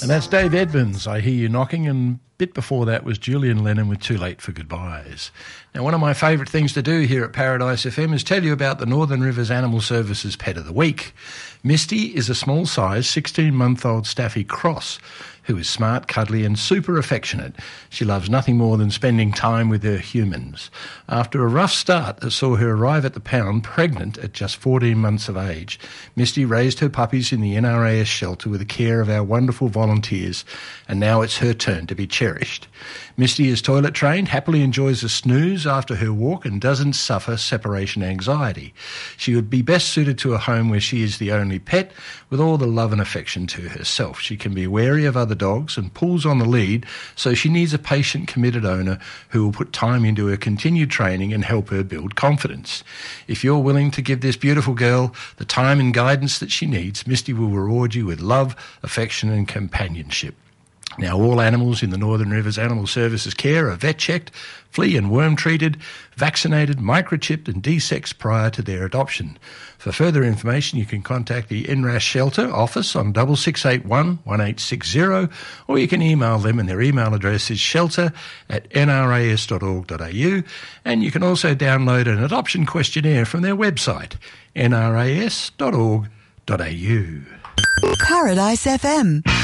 And that's Dave Edmonds, I Hear You Knocking, and a bit before that was Julian Lennon with Too Late for Goodbyes. Now, one of my favourite things to do here at Paradise FM is tell you about the Northern Rivers Animal Services Pet of the Week. Misty is a small-sized 16-month-old Staffy Cross who is smart, cuddly and super affectionate. She loves nothing more than spending time with her humans. After a rough start that saw her arrive at the pound pregnant at just 14 months of age, Misty raised her puppies in the NRAS shelter with the care of our wonderful volunteers, and now it's her turn to be cherished. Misty is toilet trained, happily enjoys a snooze after her walk and doesn't suffer separation anxiety. She would be best suited to a home where she is the only pet, with all the love and affection to herself. She can be wary of other dogs and pulls on the lead, so she needs a patient, committed owner who will put time into her continued training and help her build confidence. If you're willing to give this beautiful girl the time and guidance that she needs, Misty will reward you with love, affection and companionship. Now, all animals in the Northern Rivers Animal Services care are vet-checked, flea and worm treated, vaccinated, microchipped and desexed prior to their adoption. For further information, you can contact the NRAS Shelter office on 6681 1860, or you can email them, and their email address is shelter@nras.org.au, and you can also download an adoption questionnaire from their website, nras.org.au. Paradise FM.